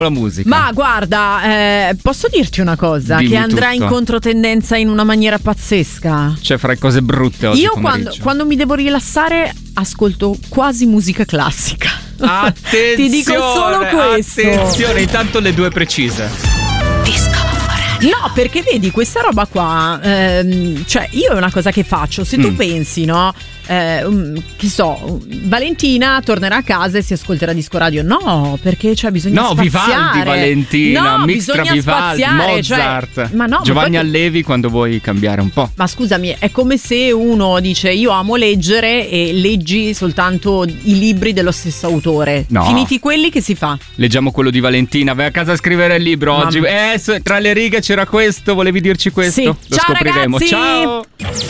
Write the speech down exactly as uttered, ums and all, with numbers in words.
la musica. Ma guarda, eh, posso dirti una cosa? Dimmi che andrà tutto. in controtendenza in una maniera pazzesca. Cioè, farai cose brutte oggi Io pomeriggio. quando, quando mi devo rilassare ascolto quasi musica classica. Attenzione, Ti dico solo questo. Attenzione, intanto le due precise. No, perché vedi questa roba qua, ehm, cioè io è una cosa che faccio. Se tu Mm. pensi, no, eh, um, che so, Valentina tornerà a casa e si ascolterà disco radio. No, perché cioè bisogna No, spaziare. Vivaldi, Valentina, no, mix tra bisogna Vivaldi, spaziare, cioè- Mozart, ma no, ma Giovanni poi- Allevi quando vuoi cambiare un po'. Ma scusami, è come se uno dice io amo leggere e leggi soltanto i libri dello stesso autore. No. Finiti quelli, che si fa? Leggiamo quello di Valentina, vai a casa a scrivere il libro Mamma. oggi. Eh, s- tra le righe c'era questo, volevi dirci questo? Sì. Lo Ciao, scopriremo. ragazzi. Ciao.